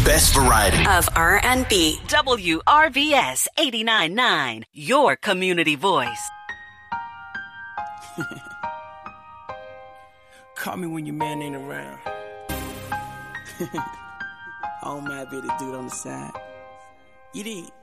best variety of R&B. WRVS 89.9, your community voice. Call me when your man ain't around. I don't mind being the dude on the side. You did.